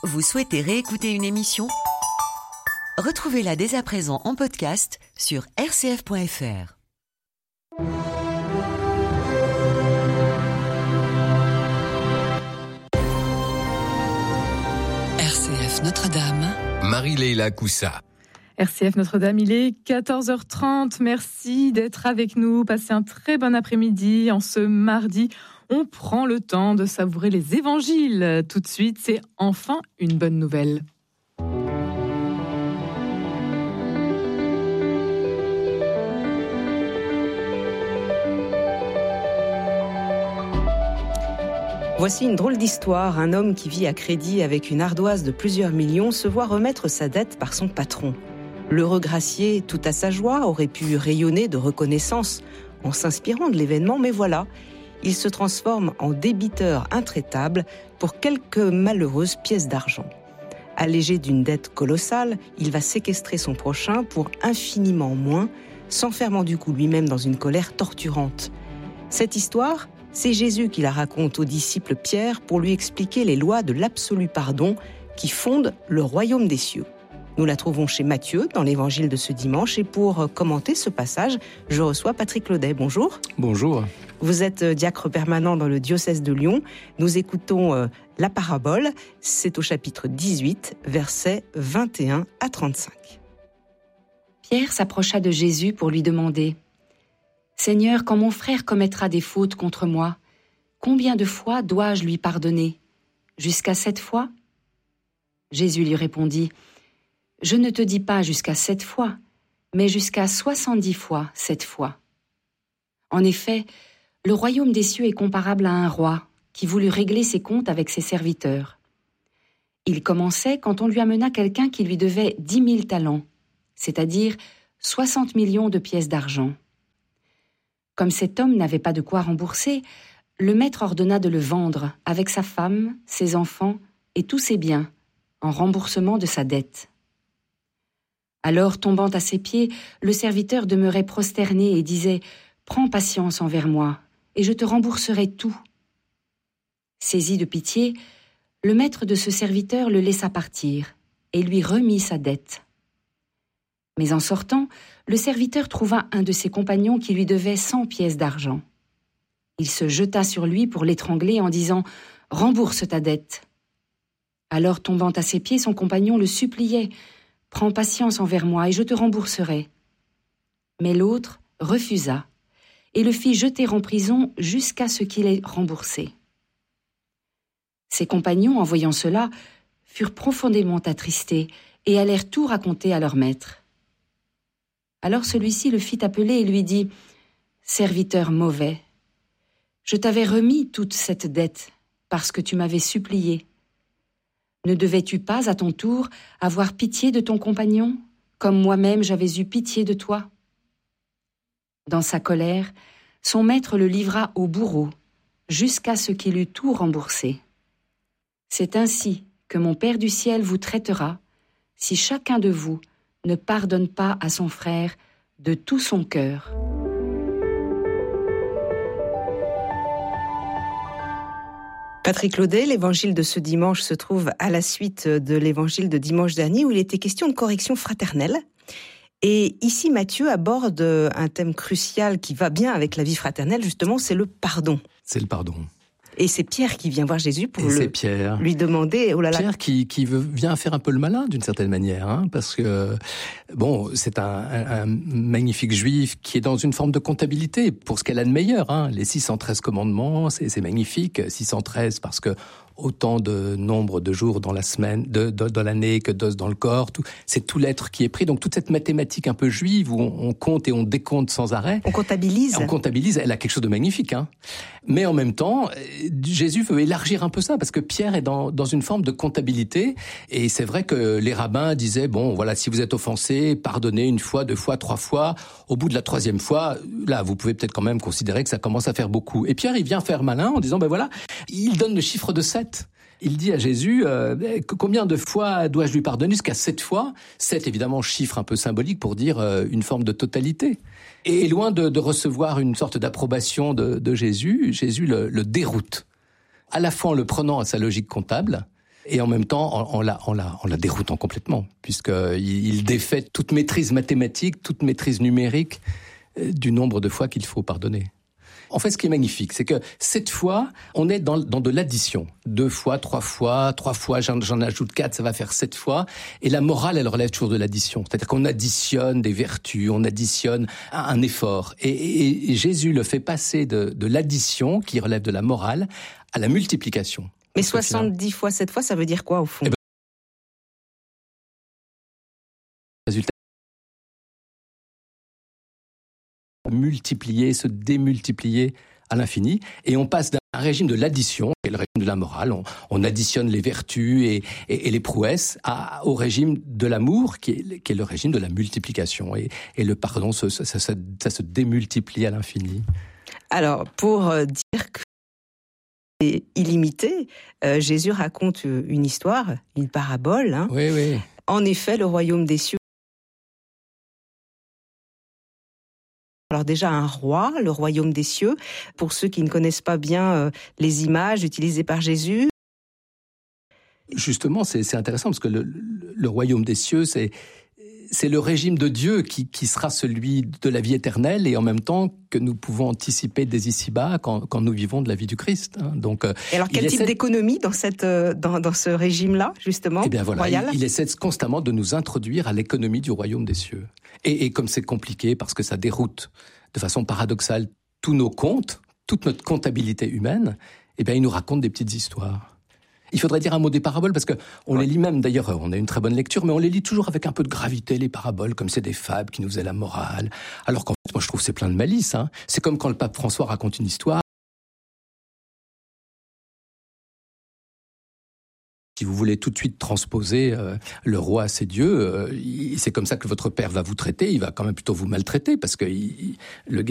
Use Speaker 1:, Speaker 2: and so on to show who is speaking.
Speaker 1: Vous souhaitez réécouter une émission ? Retrouvez-la dès à présent en podcast sur rcf.fr.
Speaker 2: RCF Notre-Dame.
Speaker 3: Marie-Léla Coussa.
Speaker 4: RCF Notre-Dame, il est 14h30. Merci d'être avec nous. Passez un très bon après-midi en ce mardi. On prend le temps de savourer les évangiles. Tout de suite, c'est enfin une bonne nouvelle.
Speaker 5: Voici une drôle d'histoire. Un homme qui vit à crédit avec une ardoise de plusieurs millions se voit remettre sa dette par son patron. L'heureux gracié, tout à sa joie, aurait pu rayonner de reconnaissance en s'inspirant de l'événement, mais voilà, il se transforme en débiteur intraitable pour quelques malheureuses pièces d'argent. Allégé d'une dette colossale, il va séquestrer son prochain pour infiniment moins, s'enfermant du coup lui-même dans une colère torturante. Cette histoire, c'est Jésus qui la raconte au disciple Pierre pour lui expliquer les lois de l'absolu pardon qui fondent le royaume des cieux. Nous la trouvons chez Matthieu, dans l'évangile de ce dimanche. Et pour commenter ce passage, je reçois Patrick Laudet. Bonjour.
Speaker 6: Bonjour.
Speaker 5: Vous êtes diacre permanent dans le diocèse de Lyon. Nous écoutons la parabole. C'est au chapitre 18, versets 21 à 35.
Speaker 7: Pierre s'approcha de Jésus pour lui demander « Seigneur, quand mon frère commettra des fautes contre moi, combien de fois dois-je lui pardonner ? Jusqu'à 7 fois ?» Jésus lui répondit « Je ne te dis pas jusqu'à 7 fois, mais jusqu'à 70 fois 7 fois. » En effet, le royaume des cieux est comparable à un roi qui voulut régler ses comptes avec ses serviteurs. Il commençait quand on lui amena quelqu'un qui lui devait 10 000 talents, c'est-à-dire 60 millions de pièces d'argent. Comme cet homme n'avait pas de quoi rembourser, le maître ordonna de le vendre avec sa femme, ses enfants et tous ses biens, en remboursement de sa dette. Alors, tombant à ses pieds, le serviteur demeurait prosterné et disait « Prends patience envers moi, et je te rembourserai tout. » Saisi de pitié, le maître de ce serviteur le laissa partir et lui remit sa dette. Mais en sortant, le serviteur trouva un de ses compagnons qui lui devait 100 pièces d'argent. Il se jeta sur lui pour l'étrangler en disant « Rembourse ta dette. » Alors, tombant à ses pieds, son compagnon le suppliait « Prends patience envers moi et je te rembourserai. » Mais l'autre refusa et le fit jeter en prison jusqu'à ce qu'il ait remboursé. Ses compagnons, en voyant cela, furent profondément attristés et allèrent tout raconter à leur maître. Alors celui-ci le fit appeler et lui dit « Serviteur mauvais, je t'avais remis toute cette dette parce que tu m'avais supplié. Ne devais-tu pas, à ton tour, avoir pitié de ton compagnon, comme moi-même j'avais eu pitié de toi ?» Dans sa colère, son maître le livra au bourreau, jusqu'à ce qu'il eût tout remboursé. C'est ainsi que mon Père du ciel vous traitera, si chacun de vous ne pardonne pas à son frère de tout son cœur.
Speaker 5: Patrick Laudet, l'évangile de ce dimanche se trouve à la suite de l'évangile de dimanche dernier où il était question de correction fraternelle. Et ici, Matthieu aborde un thème crucial qui va bien avec la vie fraternelle, justement, c'est le pardon.
Speaker 6: C'est le pardon.
Speaker 5: Et c'est Pierre qui vient voir Jésus pour lui demander... Oh là là.
Speaker 6: Pierre qui vient faire un peu le malin d'une certaine manière, hein, parce que c'est un magnifique juif qui est dans une forme de comptabilité pour ce qu'elle a de meilleur. Hein. Les 613 commandements, c'est magnifique. 613 parce que autant de nombre de jours dans la semaine, dans l'année que d'os dans le corps, c'est tout l'être qui est pris. Donc toute cette mathématique un peu juive où on compte et on décompte sans arrêt.
Speaker 5: On comptabilise, elle
Speaker 6: a quelque chose de magnifique. Hein. Mais en même temps, Jésus veut élargir un peu ça, parce que Pierre est dans une forme de comptabilité. Et c'est vrai que les rabbins disaient, si vous êtes offensé, pardonnez 1 fois, 2 fois, 3 fois. Au bout de la 3e fois, là, vous pouvez peut-être quand même considérer que ça commence à faire beaucoup. Et Pierre, il vient faire malin en disant, il donne le chiffre de 7. Il dit à Jésus, combien de fois dois-je lui pardonner ? Jusqu'à 7 fois. 7, évidemment, chiffre un peu symbolique pour dire une forme de totalité. Et loin de recevoir une sorte d'approbation de Jésus, Jésus le déroute. À la fois en le prenant à sa logique comptable, Et en même temps, en la déroutant complètement, puisqu'il défait toute maîtrise mathématique, toute maîtrise numérique du nombre de fois qu'il faut pardonner. En fait, ce qui est magnifique, c'est que cette fois, on est dans de l'addition. 2 fois, 3 fois, j'en ajoute 4, ça va faire 7 fois. Et la morale, elle relève toujours de l'addition. C'est-à-dire qu'on additionne des vertus, on additionne un effort. Et Jésus le fait passer de l'addition, qui relève de la morale, à la multiplication.
Speaker 5: Mais 70 fois 7 fois, ça veut dire quoi au fond ?
Speaker 6: Résultat, multiplier, se démultiplier à l'infini, et on passe d'un régime de l'addition, qui est le régime de la morale, on additionne les vertus et les prouesses, au régime de l'amour, qui est le régime de la multiplication, et le pardon, ça se démultiplie à l'infini.
Speaker 5: Alors, pour dire que c'est illimité, Jésus raconte une histoire, une parabole. Hein.
Speaker 6: Oui.
Speaker 5: En effet, le royaume des cieux. Alors déjà un roi, le royaume des cieux, pour ceux qui ne connaissent pas bien les images utilisées par Jésus.
Speaker 6: Justement, c'est intéressant parce que le royaume des cieux, c'est le régime de Dieu qui sera celui de la vie éternelle et en même temps que nous pouvons anticiper dès ici-bas quand nous vivons de la vie du Christ. Hein. Donc,
Speaker 5: et alors quel type d'économie dans ce régime-là, justement, royal ?
Speaker 6: Il essaie constamment de nous introduire à l'économie du royaume des cieux. Et comme c'est compliqué, parce que ça déroute de façon paradoxale tous nos comptes, toute notre comptabilité humaine, il nous raconte des petites histoires. Il faudrait dire un mot des paraboles, parce qu'on les lit même, d'ailleurs, on a une très bonne lecture, mais on les lit toujours avec un peu de gravité, les paraboles, comme c'est des fables qui nous faisaient la morale. Alors qu'en fait, moi je trouve que c'est plein de malice. Hein. C'est comme quand le pape François raconte une histoire. Si vous voulez tout de suite transposer le roi à ses dieux, c'est comme ça que votre père va vous traiter, il va quand même plutôt vous maltraiter, parce que le gars